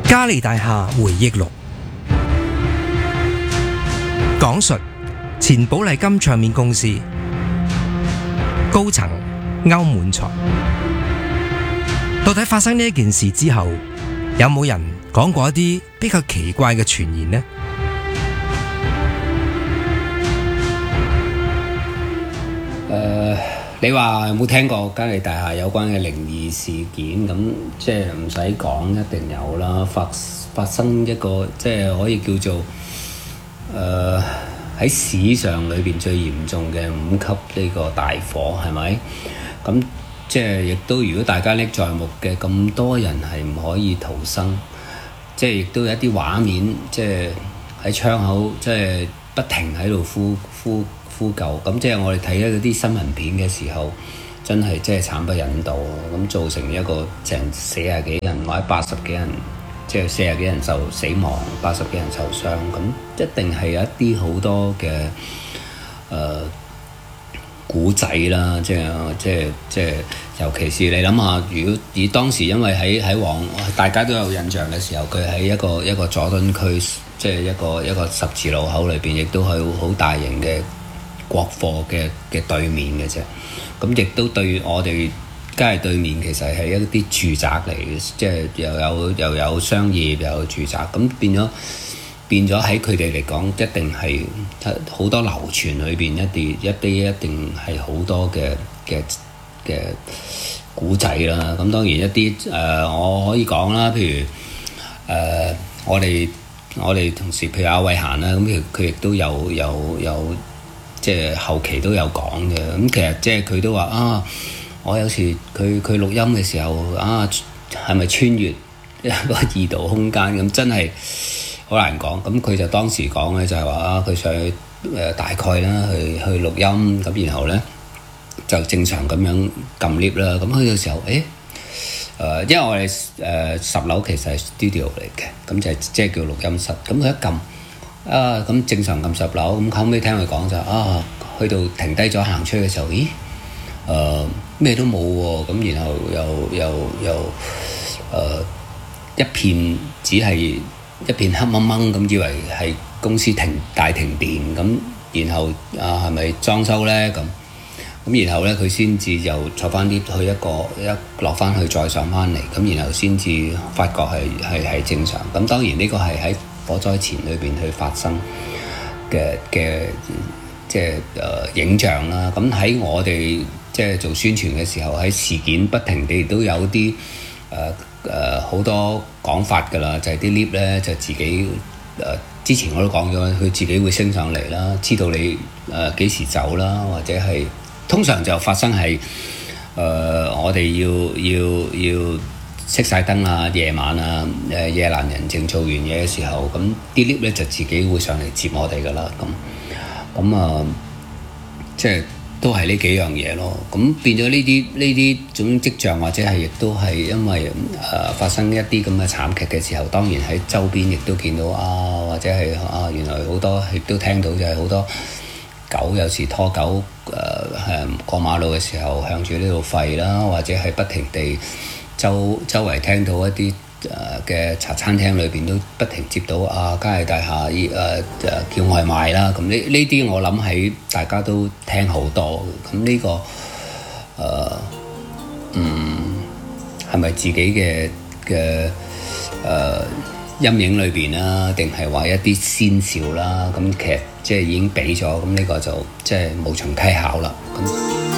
嘉利大廈回憶錄，講述前寶麗金唱片公司高層歐滿才。到底發生呢一件事之後，有冇人講過一啲比較奇怪嘅傳言呢？ 你話有冇聽過嘉利大廈有關嘅靈異事件？咁即係唔使講，一定有啦。發生一個即係可以叫做喺史上裏邊最嚴重嘅5級呢個大火，係咪？咁即係亦都，如果大家歷在目嘅咁多人係唔可以逃生，即係亦都有一啲畫面，即係喺窗口即係不停喺度呼救。咁即係我哋睇一啲新聞片嘅時候，真係即係慘不忍睹。咁造成一個成40幾人或者80幾人，即係40幾人就死亡，80幾人受傷。咁一定係有一啲好多嘅古仔啦，即係尤其是你諗下，如果以當時因為喺大家都有印象嘅時候，佢喺一個佐敦區，即係一個十字路口裏邊，亦都係好大型嘅國貨嘅對面嘅啫。咁亦都對我哋嘉利對面其實係一啲住宅嚟嘅，即係又有商業又有住宅。咁變咗喺佢哋嚟講，一定係好多流傳裏邊一定係好多嘅古仔啦。咁當然一啲我可以講啦，譬如我哋同事譬如阿偉賢啦，咁佢亦都有即係後期都有講嘅。咁其實即係佢都話啊，我有時佢錄音嘅時候啊，係咪穿越一個異度空間咁？真係好難講。咁佢就當時講咧，就係話啊，佢上去大概啦去錄音，咁然後咧就正常咁樣撳 lift 啦。咁去嘅時候，因為我哋10樓其實係 studio 嚟嘅，咁就即係叫錄音室。咁佢一撳啊，咁正常撳10樓，咁後尾聽佢講就啊，去到停低咗行出去嘅時候，咦咩都冇喎。咁然後又一片只係一片黑掹掹咁，以為係公司大停電咁。然後啊，係咪裝修咧？咁然後咧，佢先至又坐翻 lift 去一落翻去再上翻嚟，咁然後先至發覺係正常。咁當然呢個係喺火災前裏邊去發生嘅即係影像啦。咁喺我哋即係做宣傳嘅時候，喺事件不停地都有啲好多講法㗎啦，就係啲 lift 咧就自己之前我都講咗，佢自己會升上嚟啦，知道你幾時走啦，或者係通常就發生係我哋要熄晒燈啊，夜晚啊，夜闌人靜做完嘢嘅時候，咁啲 lift 咧就自己會上嚟接我哋㗎啦。咁即係都係呢幾樣嘢咯。咁變咗呢啲種跡象，或者係亦都係因為發生一啲咁嘅慘劇嘅時候，當然喺周邊亦都見到啊，或者係啊，原來好多亦都聽到就係好多狗有時拖狗過馬路嘅時候向住呢度吠啦，或者係不停地周圍聽到一啲嘅茶餐廳裏邊都不停接到啊嘉利大廈叫外賣啦。咁呢啲我諗喺大家都聽好多。咁呢個係咪自己嘅陰影裏邊啦，定係話一啲先兆啦？咁其實即係已經俾咗，咁呢個就即係無從稽考啦。咁